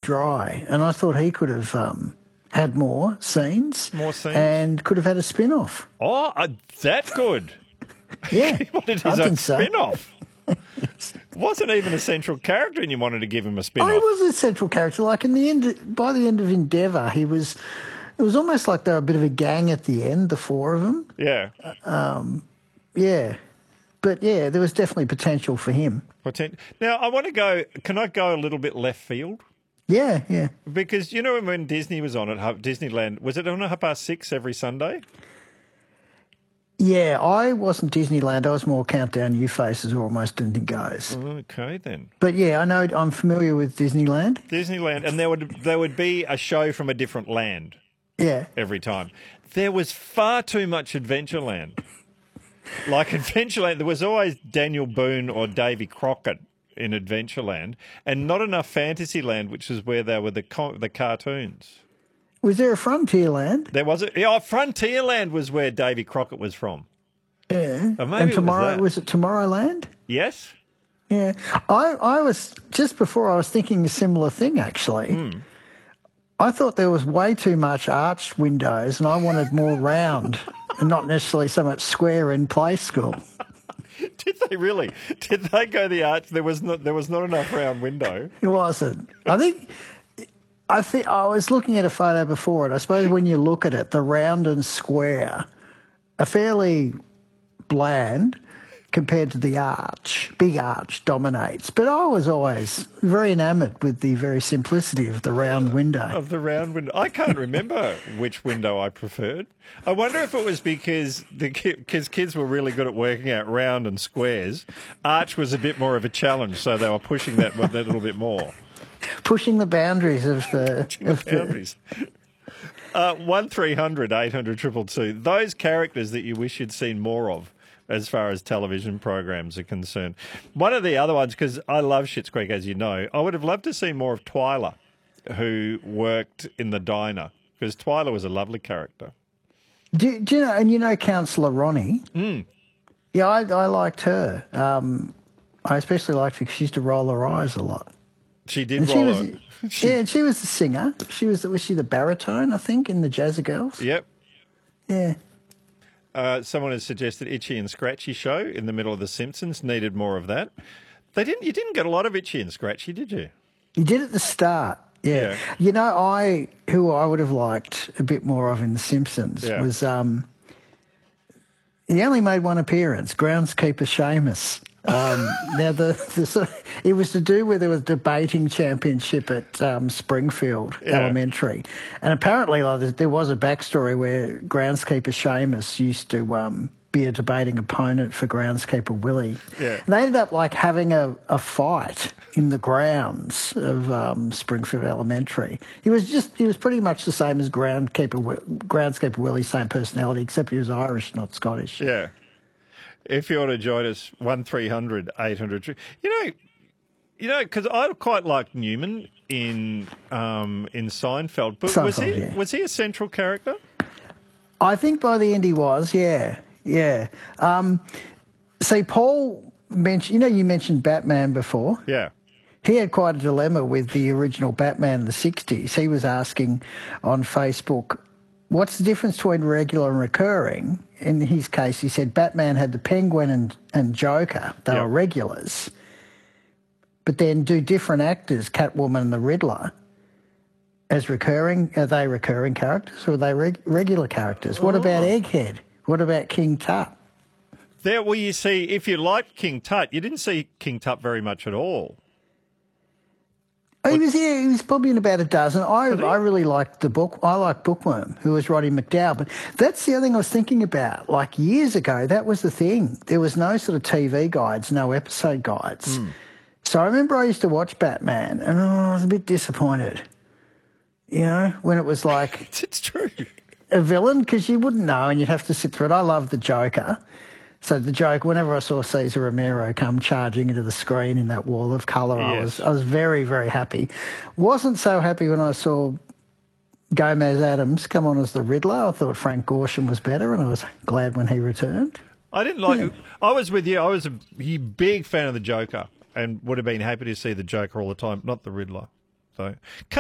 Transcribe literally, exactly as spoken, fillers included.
dry, and I thought he could have um, had more scenes, More scenes? and could have had a spin-off. Oh, uh, that's good. Yeah, He wanted I his own think so. spin-off. Wasn't even a central character, and you wanted to give him a Oh, spin-off. he was a central character. Like in the end, by the end of Endeavour, he was. It was almost like they were a bit of a gang at the end, the four of them. Yeah. Yeah, but yeah, there was definitely potential for him. Potent- Now, I want to go, can I go a little bit left field? Yeah, yeah. Because, you know, when Disney was on at Hu- Disneyland, was it on at half past six every Sunday? Yeah, I wasn't Disneyland. I was more Countdown You Faces or Almost Anything Goes. Okay, then. But yeah, I know I'm familiar with Disneyland. Disneyland, and there would there would be a show from a different land Yeah. every time. There was far too much Adventureland. Like Adventureland, there was always Daniel Boone or Davy Crockett in Adventureland, and not enough Fantasyland, which is where they were the co- the cartoons. Was there a Frontierland? There was a, yeah, Frontierland was where Davy Crockett was from. Yeah. Or maybe it and was tomorrow that. was it Tomorrowland? Yes. Yeah. I I was just before I was thinking a similar thing actually. Hmm. I thought there was way too much arched windows, and I wanted more round, and not necessarily so much square in play school. Did they really? Did they go the arch? There was not. There was not enough round window. It wasn't. I think. I think I was looking at a photo before, and I suppose when you look at it, the round and square are fairly bland compared to the arch. Big arch dominates, but I was always very enamoured with the very simplicity of the round window. Of the round window, I can't remember which window I preferred. I wonder if it was because the because kids were really good at working out round and squares. Arch was a bit more of a challenge, so they were pushing that that little bit more. Pushing the boundaries of the, of the Boundaries. Uh, one three hundred eight hundred two two two. Those characters that you wish you'd seen more of, as far as television programs are concerned. One of the other ones, because I love Schitt's Creek, as you know, I would have loved to see more of Twyla, who worked in the diner, because Twyla was a lovely character. Do, do you know? And you know, Councillor Ronnie. Mm. Yeah, I, I liked her. Um, I especially liked her because she used to roll her eyes a lot. She did And she roll was, on. She- yeah, and she was the singer. She was was she the baritone? I think in the Jazzy Girls. Yep. Yeah. Uh, someone has suggested Itchy and Scratchy show in the middle of The Simpsons. Needed more of that. They didn't. You didn't get a lot of Itchy and Scratchy, did you? You did at the start. Yeah. Yeah. You know, I who I would have liked a bit more of in The Simpsons Yeah. was um, he only made one appearance, groundskeeper Seamus. Um, now the, the sort of- it was to do with there was a debating championship at um, Springfield Yeah. Elementary, and apparently like, there- there was a backstory where groundskeeper Seamus used to um, be a debating opponent for groundskeeper Willie. Yeah. And they ended up like having a, a fight in the grounds of um, Springfield Elementary. He was just he was pretty much the same as groundkeeper Wi- groundskeeper Willie, same personality, except he was Irish, not Scottish. Yeah. If you want to join us, one three hundred eight hundred. You know, you know, because I quite liked Newman in um, in Seinfeld, but was Seinfeld, he yeah. was he a central character? I think by the end he was, yeah, yeah. Um, see, Paul mentioned, you know, you mentioned Batman before. Yeah. He had quite a dilemma with the original Batman in the sixties. He was asking on Facebook, what's the difference between regular and recurring? In his case, he said Batman had the Penguin and, and Joker. They Yep. were regulars. But then do different actors, Catwoman and the Riddler, as recurring? Are they recurring characters or are they reg- regular characters? What about Egghead? What about King Tut? There, well, you see, if you liked King Tut, you didn't see King Tut very much at all. Oh, he was yeah, he was probably in about a dozen. I he? I really liked the book. I like Bookworm, who was Roddy McDowall. But that's the other thing I was thinking about. Like years ago, that was the thing. There was no sort of T V guides, no episode guides. So I remember I used to watch Batman, and I was a bit disappointed. You know, when it was like It's true. a villain, because you wouldn't know, and you'd have to sit through it. I love the Joker. So the joke, whenever I saw Cesar Romero come charging into the screen in that wall of colour, I Yes. was I was very, very happy. Wasn't so happy when I saw Gomez Adams come on as the Riddler. I thought Frank Gorshin was better, and I was glad when he returned. I didn't like. I was with you. I was a big fan of the Joker, and would have been happy to see the Joker all the time, not the Riddler. So.